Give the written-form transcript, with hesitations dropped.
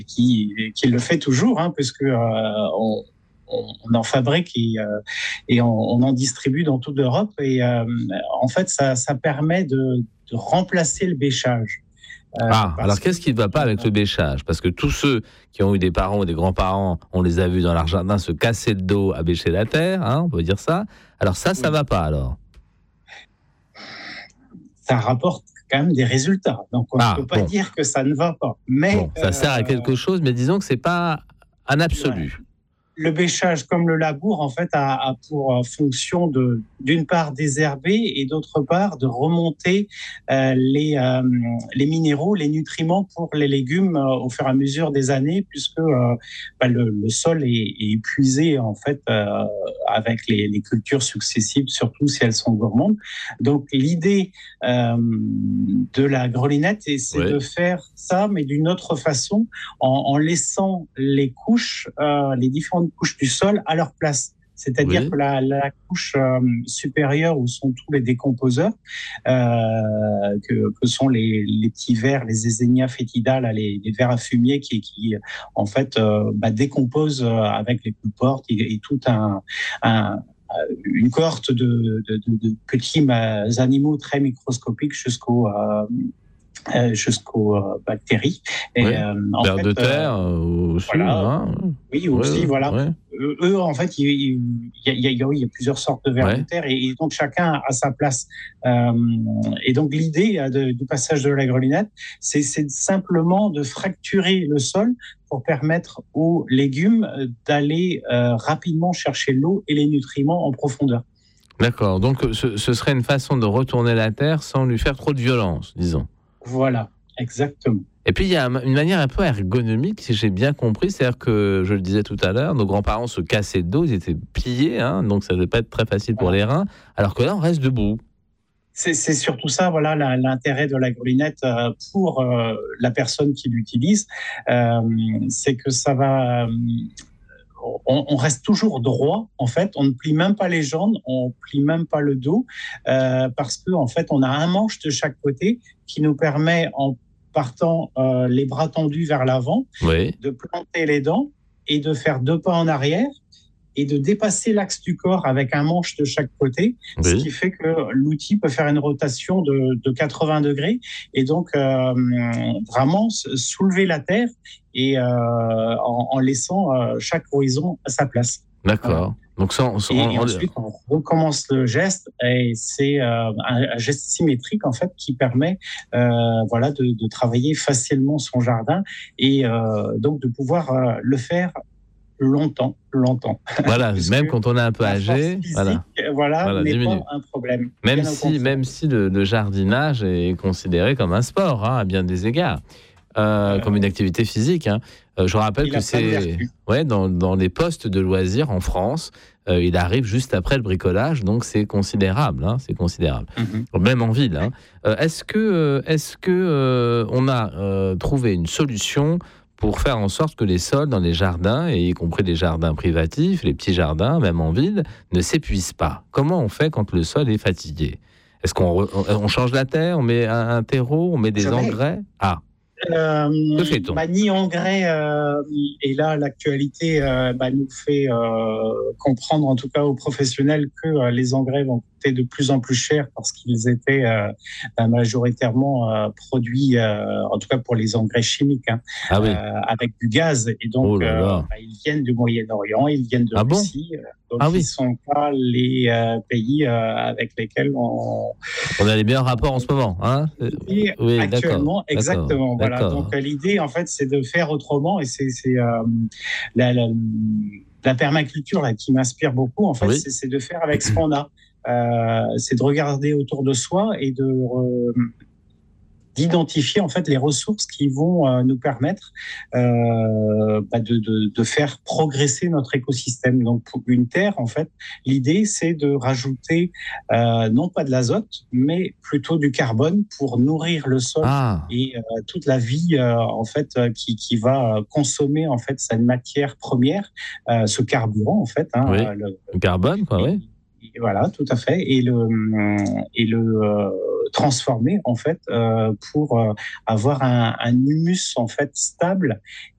qui le fait toujours, puisque on en fabrique et on en distribue dans toute l'Europe. Et en fait, ça permet de remplacer le bêchage. Alors qu'est-ce qui ne va pas avec le bêchage ? Parce que tous ceux qui ont eu des parents ou des grands-parents, on les a vus dans leur jardin se casser le dos à bêcher la terre, on peut dire ça. Alors ça ne va pas alors ? Ça rapporte quand même des résultats. Donc on ne peut pas dire que ça ne va pas. Mais ça sert à quelque chose, mais disons que ce n'est pas un absolu. Ouais. Le bêchage, comme le labour, en fait, a pour fonction d'une part désherber et d'autre part de remonter les minéraux, les nutriments pour les légumes au fur et à mesure des années, puisque le sol est épuisé en fait avec les cultures successives, surtout si elles sont gourmandes. Donc l'idée de la grelinette, c'est de faire ça, mais d'une autre façon, en laissant les couches, les différentes couches du sol à leur place. C'est-à-dire que la couche supérieure où sont tous les décomposeurs, que sont les petits vers, les Eisenia foetida, les vers à fumier qui en fait décomposent avec les pulportes et tout une cohorte de petits animaux très microscopiques jusqu'aux bactéries. Vers de terre aussi. Oui, aussi, voilà. Ouais. Eux, en fait, il y a plusieurs sortes de vers de terre et donc chacun a sa place. Et donc l'idée du passage de la grelinette, c'est simplement de fracturer le sol pour permettre aux légumes d'aller rapidement chercher l'eau et les nutriments en profondeur. D'accord, donc ce serait une façon de retourner la terre sans lui faire trop de violence, disons. Voilà, exactement. Et puis, il y a une manière un peu ergonomique, si j'ai bien compris. C'est-à-dire que, je le disais tout à l'heure, nos grands-parents se cassaient le dos, ils étaient pliés, donc ça ne devait pas être très facile pour les reins, alors que là, on reste debout. C'est surtout ça, voilà, l'intérêt de la grelinette pour la personne qui l'utilise. C'est que ça va... On reste toujours droit, en fait. On ne plie même pas les jambes, on ne plie même pas le dos, parce qu'en fait, on a un manche de chaque côté qui nous permet, en partant les bras tendus vers l'avant, de planter les dents et de faire 2 pas en arrière et de dépasser l'axe du corps avec un manche de chaque côté, ce qui fait que l'outil peut faire une rotation de 80 degrés et donc vraiment soulever la terre et en laissant chaque horizon à sa place. D'accord. Donc et ensuite, on recommence le geste et c'est un geste symétrique en fait qui permet de travailler facilement son jardin et donc de pouvoir le faire longtemps. Voilà, même quand on est un peu âgé, voilà n'est pas un problème. Même si le jardinage est considéré comme un sport, à bien des égards, comme une activité physique. Je rappelle que c'est dans les postes de loisirs en France, il arrive juste après le bricolage, donc c'est considérable. C'est considérable. Même en ville. Est-ce que on a trouvé une solution pour faire en sorte que les sols dans les jardins, et y compris les jardins privatifs, les petits jardins, même en ville, ne s'épuisent pas ? Comment on fait quand le sol est fatigué ? Est-ce qu'on change la terre, on met un terreau, on met des engrais ? Que fait-on ? Ni engrais, et là l'actualité nous fait comprendre, en tout cas aux professionnels, que les engrais vont coûter de plus en plus cher parce qu'ils étaient majoritairement produits, en tout cas pour les engrais chimiques, avec du gaz. Et donc ils viennent du Moyen-Orient, ils viennent de Russie. Donc ils ne sont pas les pays avec lesquels on a les meilleurs rapports en ce moment. Oui, actuellement, exactement. Voilà. Donc l'idée, en fait, c'est de faire autrement, et c'est la permaculture là, qui m'inspire beaucoup. En fait, c'est de faire avec ce qu'on a. C'est de regarder autour de soi et d'identifier en fait les ressources qui vont nous permettre de faire progresser notre écosystème. Donc pour une terre, en fait, l'idée c'est de rajouter non pas de l'azote, mais plutôt du carbone pour nourrir le sol et toute la vie en fait qui va consommer en fait cette matière première, ce carburant en fait. Le carbone, quoi, Voilà, tout à fait, et le transformer en fait pour avoir un humus en fait stable